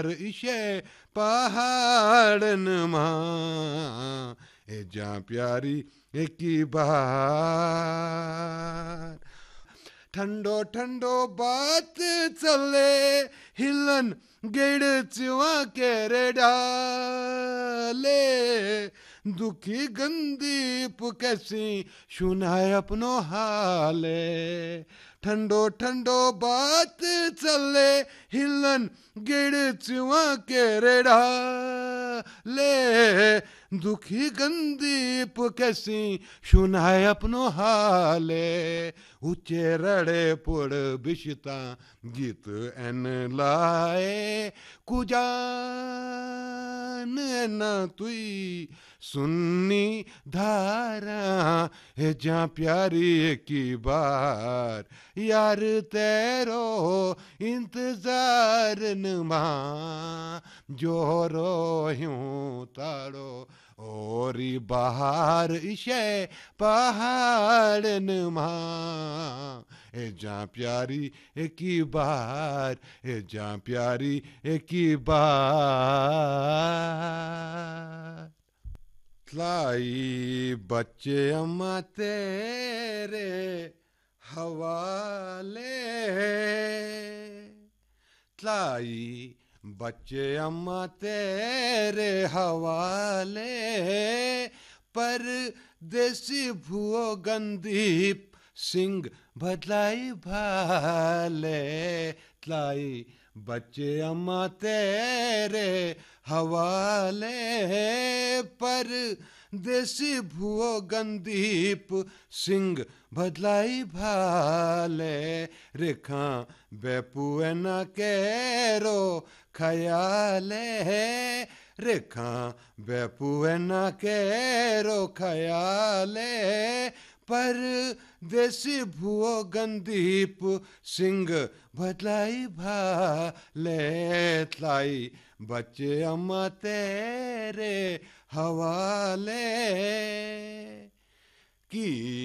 इशे पहाड़न मां ए जा प्यारी एक बार ठंडो ठंडो बात चले हिलन गेड़ चुआ के रे डाले दुखी गंदीप कैसी सुनाए अपनो हाले ठंडो ठंडो बात चले हिलन गिड़ चुआ के रे डाले दुखी गंदीप कैसी सुनाए अपनो हाले ऊंचे रड़े पुड़ बिशता गीत एन लाए कुजान एना तुई सुन्नी धारा है जा प्यारी की बार यार तेरो इंतजार नमा जोरो यूं ताड़ो ओरी बाहर इशे पहाड़ नमा ए जा प्यारी एक बार ए जा प्यारी एक बार लाई बच्चे अम्मा तेरे हवाले लाई बच्चे अम्मा तेरे हवाले पर देसी भुओ गंदीप सिंह बदलाई भाले लाई बच्चे अम्मा तेरे हवाले पर देसी भुओ गंदीप सिंह बदलाई भाले रेखा बेपुएना केरो ख्याले रेखा बेपुएना केरो ख्याले पर देसी भुओ गंदीप सिंह बदलाई भाले लाई बच्चे अम्मा तेरे हवाले की